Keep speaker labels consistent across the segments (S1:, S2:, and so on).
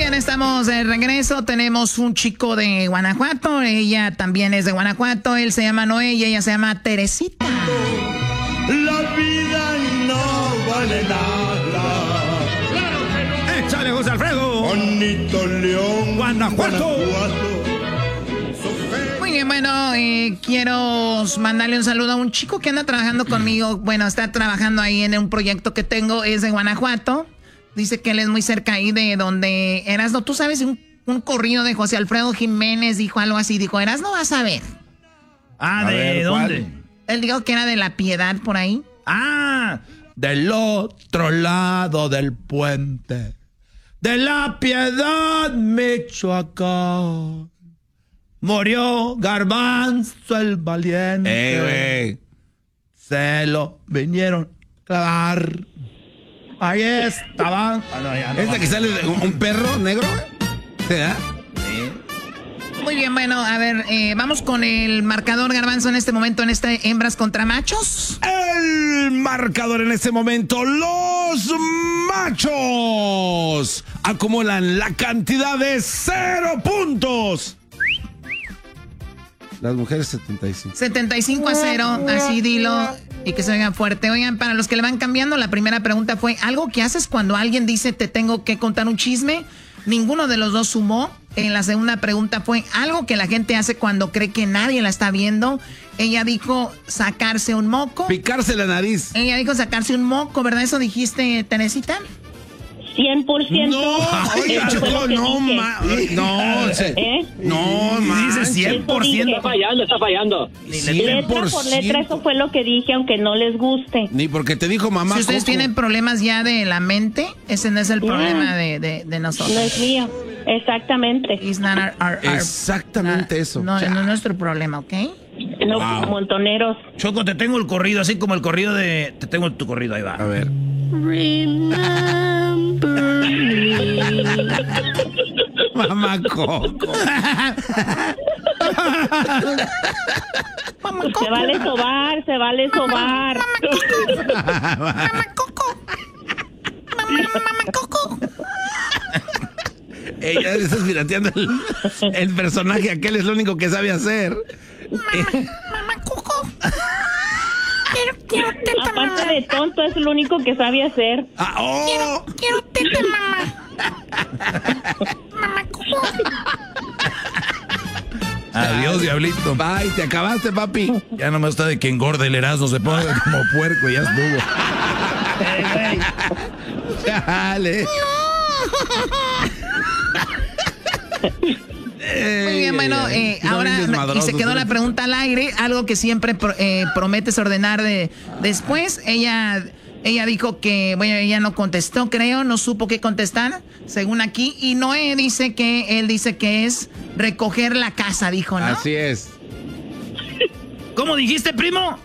S1: bien, estamos de regreso. Tenemos un chico de Guanajuato. Ella también es de Guanajuato. Él se llama Noé y ella se llama Teresita.
S2: La vida no vale nada.
S3: ¡Claro que no! ¡Échale, José Alfredo!
S2: Bonito León,
S3: Guanajuato.
S1: Muy bien, bueno, quiero mandarle un saludo a un chico que anda trabajando conmigo. Bueno, está trabajando ahí en un proyecto que tengo. Es de Guanajuato. Dice que él es muy cerca ahí de donde Erasno. Tú sabes, un corrido de José Alfredo Jiménez dijo algo así. Dijo, Erasno, vas a ver.
S3: Ah, ¿de dónde?
S1: ¿Cuál? Él dijo que era de La Piedad, por ahí.
S3: Ah, del otro lado del puente. De La Piedad, Michoacán. Murió Garbanzo el valiente.
S4: Güey.
S3: Se lo vinieron a clavar. Ahí estaban.
S4: ¿Esta que sale de un perro negro? ¿Verdad?
S1: Muy bien, bueno, a ver, vamos con el marcador, Garbanzo, en este momento, en este hembras contra machos.
S4: El marcador en este momento, los machos acumulan la cantidad de 0 puntos. Las mujeres 75.
S1: 75-0, así dilo y que se oiga fuerte. Oigan, para los que le van cambiando, la primera pregunta fue, ¿algo que haces cuando alguien dice te tengo que contar un chisme? Ninguno de los dos sumó. En la segunda pregunta fue, ¿algo que la gente hace cuando cree que nadie la está viendo? Ella dijo sacarse un moco.
S4: Picarse la nariz.
S1: Ella dijo sacarse un moco, ¿verdad? ¿Eso dijiste, Teresita?
S5: 100%.
S4: No, oye, Choco, no, no,
S3: dice 100%.
S6: Está fallando.
S5: Letra por letra, eso fue lo que dije, aunque no les guste.
S4: Ni porque te dijo mamá.
S1: Si ustedes
S4: Coco
S1: tienen problemas ya de la mente, ese no es el problema de nosotros.
S5: No es mío, exactamente.
S4: Exactamente eso.
S1: No, no es nuestro problema, ¿ok?
S5: No, montoneros.
S3: Choco, te tengo el corrido, así como el corrido de... Te tengo tu corrido, ahí va.
S4: A ver. Mamá Coco.
S5: Se vale sobar, se vale sobar.
S1: Mamá Coco. Mamá Coco.
S4: Ella está pirateando el personaje, aquel es lo único que sabe hacer.
S1: Mamá Coco. Quiero teta, mamá.
S5: Aparte de tonto, es lo único que sabe hacer.
S1: Quiero teta, mamá. Mamá Coco.
S3: Adiós, diablito.
S4: Bye, te acabaste, papi.
S3: Ya nomás está de que engorde el Erasmo, se ponga como puerco y ya estuvo.
S4: Dale.
S1: Muy bien, bueno, ahora y se quedó la pregunta al aire, algo que siempre prometes ordenar después. Ella dijo que, bueno, ella no contestó, creo, no supo qué contestar, según aquí. Y Noé dice que él dice que es recoger la casa, dijo, ¿no?
S4: Así es.
S3: ¿Cómo dijiste, primo?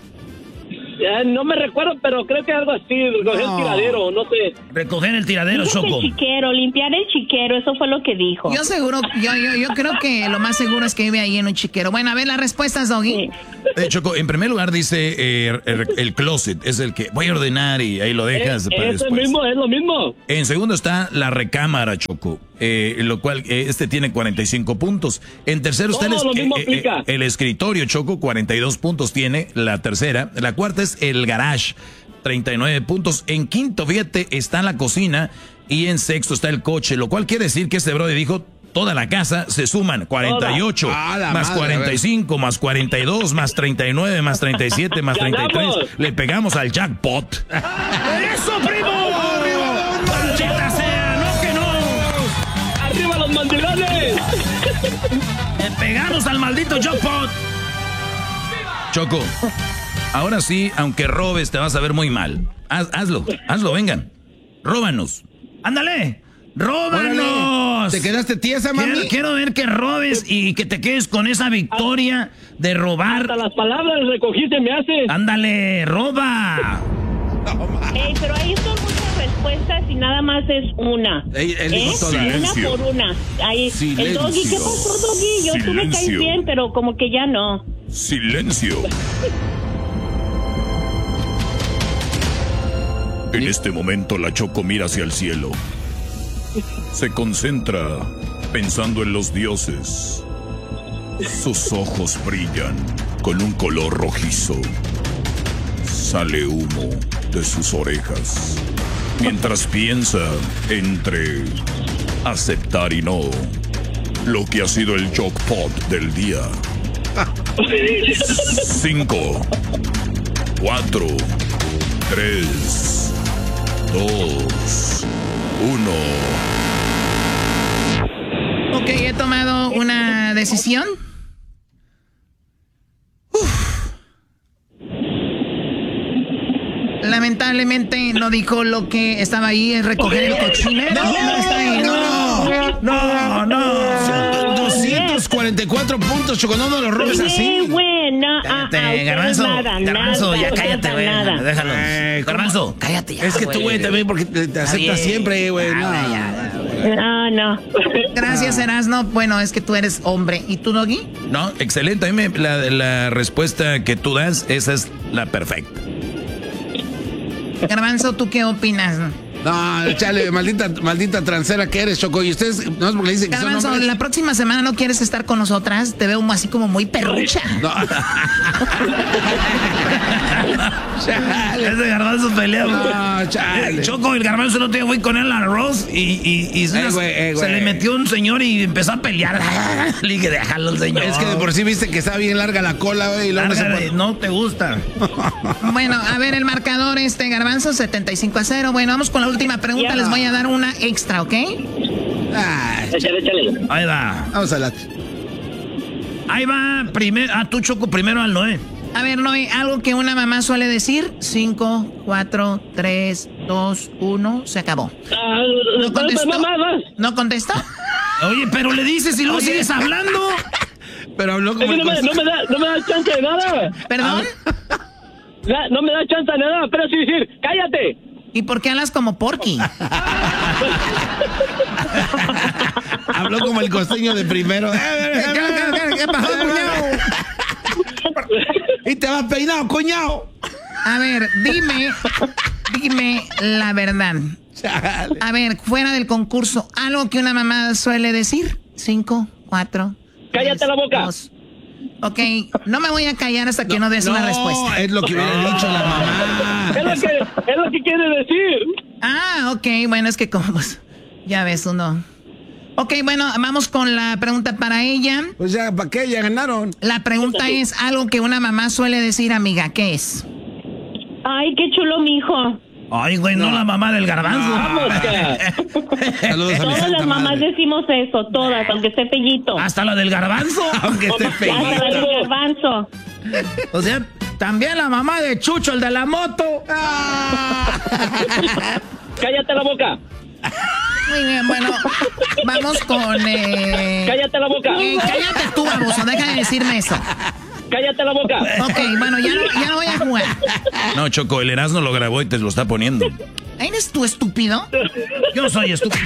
S6: No me recuerdo, pero creo que algo así, recoger el tiradero, no sé.
S3: Recoger el tiradero,
S5: Dijo que
S3: Choco.
S5: el chiquero, limpiar el chiquero, eso fue lo que dijo.
S1: Yo creo que lo más seguro es que vive ahí en un chiquero. Bueno, a ver las respuestas, Doggy.
S5: Sí.
S3: Choco, en primer lugar dice el closet, es el que voy a ordenar y ahí lo dejas para después.
S6: Es lo mismo.
S3: En segundo está la recámara, Choco, lo cual este tiene 45 puntos. En tercero está el escritorio, Choco, 42 puntos tiene la tercera. La cuarta es el garage, 39 puntos. En quinto, fíjate, está la cocina y en sexto está el coche, lo cual quiere decir que este brother dijo toda la casa se suman 48, más 45, más 42, más 39, más 37, más 33. Le pegamos al jackpot. ¡Eso, primo! ¡Maldita sea! ¡No que no!
S6: ¡Arriba los mandilones!
S3: Le pegamos al maldito jackpot. Choco, ahora sí, aunque robes, te vas a ver muy mal. Hazlo, vengan. Róbanos. ¡Ándale! ¡Róbanos!
S4: ¿Te quedaste tiesa, mami?
S3: Quiero ver que robes y que te quedes con esa victoria de robar.
S6: Hasta las palabras recogiste me haces.
S3: ¡Ándale, roba!
S5: Pero ahí son muchas respuestas y nada más es una.
S4: Él dijo toda.
S5: Una por una. Ahí, el Doggy, ¿qué pasó, Doggy? Tú me caes bien, pero como que ya no.
S7: Silencio. En este momento la Choco mira hacia el cielo
S3: Se concentra pensando en los dioses. Sus ojos brillan con un color rojizo. Sale humo de sus orejas. Mientras piensa entre aceptar y no lo que ha sido el jackpot del día. 5, 4, 3, 2, 1.
S1: Ok, he tomado una decisión. Lamentablemente no dijo lo que estaba ahí, es recoger el cochinero.
S4: No. 244 puntos, Choco, no los robes así.
S1: Cállate, Garbanzo, ya cállate, güey. Déjalo. Garbanzo, cállate ya.
S4: Es que tú, güey, también porque te aceptas siempre, güey.
S5: No.
S1: Gracias, Erasno. Bueno, es que tú eres hombre. ¿Y tú, Doggy?
S3: No, excelente. A mí la respuesta que tú das, esa es la perfecta.
S1: Garbanzo, ¿tú qué opinas?
S4: No, chale, maldita transera que eres, Choco. Y ustedes, no es porque le dicen que
S1: Garbanzo,
S4: son hombres.
S1: la próxima semana no quieres estar con nosotras. Te veo así como muy perrucha.
S4: No.
S3: Chale. Ese Garbanzo pelea.
S4: No, chale.
S3: Choco, el Garbanzo no te fui con él al arroz y se le metió un señor y empezó a pelear. Le dije, déjalo al señor.
S4: Es que de por sí viste que está bien larga la cola, güey. Y luego
S3: no te gusta.
S1: Bueno, a ver, el marcador Garbanzo, 75-0. Bueno, vamos con la última pregunta. Les voy a dar una extra, ¿ok?
S6: Échale.
S3: Ahí va.
S4: Vamos a la...
S3: Ahí va. Tú, Choco, primero al Noé.
S1: A ver, Noé, algo que una mamá suele decir. 5, 4, 3, 2, 1. Se acabó. ¿No contestó? ¿No contestó?
S3: Oye, pero le dices y luego sigues hablando.
S4: Pero habló como...
S6: No me da chance de nada.
S1: ¿Perdón?
S6: No me da chance de nada, pero sí decir, cállate.
S1: ¿Y por qué hablas como Porky?
S4: Habló como el costeño de primero.
S1: ¿Qué pasó, cuñado?
S4: Y te vas peinado, cuñado.
S1: A ver, dime la verdad.
S4: Chale.
S1: A ver, fuera del concurso, algo que una mamá suele decir. 5, 4.
S6: Cállate la boca.
S1: 2. Ok, no me voy a callar hasta que no des una respuesta.
S4: Es lo que hubiera dicho la mamá.
S6: Es lo que quiere decir.
S1: Ah, ok, bueno, es que como... Ya ves, uno... Ok, bueno, vamos con la pregunta para ella.
S4: Pues ya, ¿para qué? Ya ganaron.
S1: La pregunta es algo que una mamá suele decir, amiga, ¿qué es?
S5: Ay, qué chulo, mijo.
S3: Ay, güey, no la mamá del Garbanzo.
S6: Vamos,
S4: Saludos a mi
S5: Todas
S4: santa
S5: las mamás
S4: madre.
S5: decimos eso, todas, aunque esté pellito.
S3: Hasta la del Garbanzo.
S4: Aunque esté
S5: Hasta la
S4: feíto.
S5: del garbanzo.
S3: O sea, también la mamá de Chucho, el de la moto.
S6: Cállate la boca.
S1: Muy bien, bueno, vamos con...
S6: Cállate la boca.
S1: cállate tú, baboso, deja de decirme eso.
S6: Cállate la boca.
S1: Ok, bueno, ya no voy a jugar.
S3: No, Choco, el Erasmo lo grabó y te lo está poniendo.
S1: ¿Eres tú estúpido?
S3: Yo soy estúpido.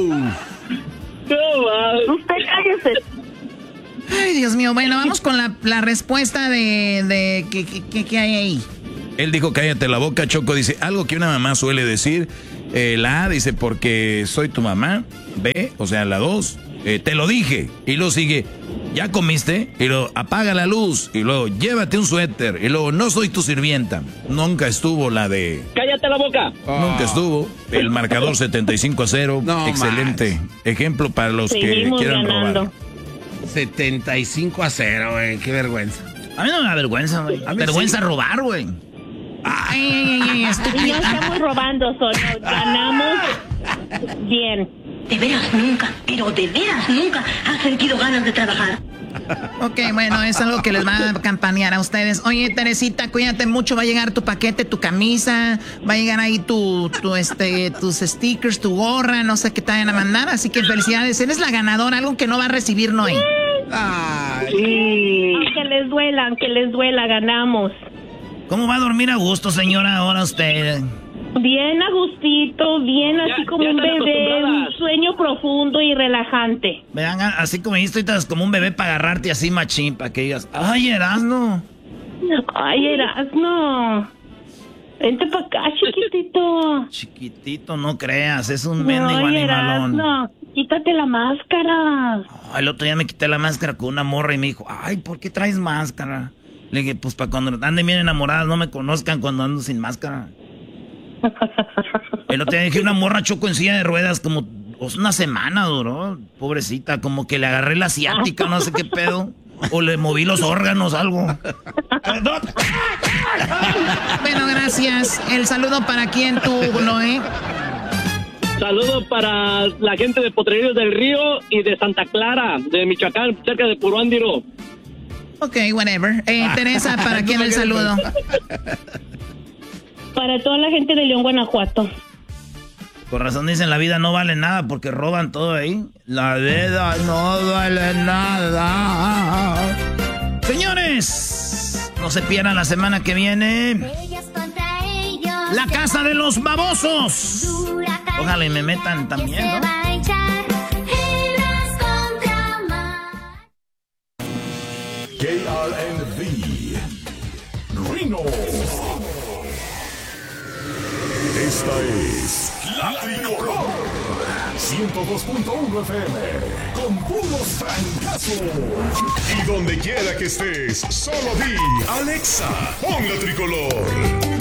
S5: Usted cállese.
S1: Ay, Dios mío, bueno, vamos con la respuesta de ¿qué hay ahí?
S3: Él dijo, cállate la boca. Choco dice, algo que una mamá suele decir. La A dice, porque soy tu mamá. B, o sea, la 2, te lo dije. Y luego sigue, ¿ya comiste? Y luego, apaga la luz. Y luego, llévate un suéter. Y luego, no soy tu sirvienta. Nunca estuvo la de...
S6: Cállate la boca.
S3: Nunca estuvo. El marcador 75-0.
S4: No
S3: excelente ejemplo para los
S5: Seguimos
S3: que quieran
S5: ganando.
S3: robar.
S4: 75-0, güey. Qué vergüenza.
S3: A mí no me da vergüenza, güey. Vergüenza robar, güey.
S1: Ay,
S5: Y
S1: estúpido.
S5: no estamos robando, solo ganamos bien.
S7: De veras nunca, pero de veras nunca has sentido ganas de trabajar.
S1: Ok, bueno, es algo que les va a campanear a ustedes. Oye, Teresita, cuídate mucho, va a llegar tu paquete, tu camisa, va a llegar ahí tus stickers, tu gorra, no sé qué te vayan a mandar, así que felicidades, eres la ganadora, algo que no va a recibir Noé.
S5: Aunque les duela, ganamos.
S3: ¿Cómo va a dormir a gusto, señora, ahora usted?
S5: Bien a gustito, bien así como
S6: ya
S5: un
S6: están
S5: bebé,
S6: acostumbradas.
S5: un sueño profundo y relajante.
S3: Vean, así como dijiste, ahorita es como un bebé para agarrarte así machín, para que digas, ay, Erasmo.
S5: Ay, Erasmo. Vente para acá, chiquitito.
S1: Chiquitito, no creas, es un mendigo animalón.
S5: Erasno, quítate la máscara.
S1: El otro día me quité la máscara con una morra y me dijo, ay, ¿por qué traes máscara? Le dije, pues para cuando anden bien enamoradas no me conozcan cuando ando sin máscara. El otro día dije, una morra Choco en silla de ruedas como una semana duró, pobrecita, como que le agarré la asiática, no sé qué pedo. O le moví los órganos, algo. Bueno, gracias. El saludo para quién tú, Noé.
S6: Saludos para la gente de Potrerillos del Río y de Santa Clara, de Michoacán, cerca de Puruándiro.
S1: Ok, whatever. Teresa, ¿para quién el saludo?
S5: Para toda la gente de León, Guanajuato.
S1: Por razón dicen la vida no vale nada porque roban todo ahí. La vida no vale nada. Señores, no se pierdan la semana que viene. La casa de los babosos. Ojalá y me metan también, ¿no?
S8: KRNB Reno. Esta es La Tricolor 102.1 FM con puros francazos. Y donde quiera que estés, solo di Alexa, pon La Tricolor.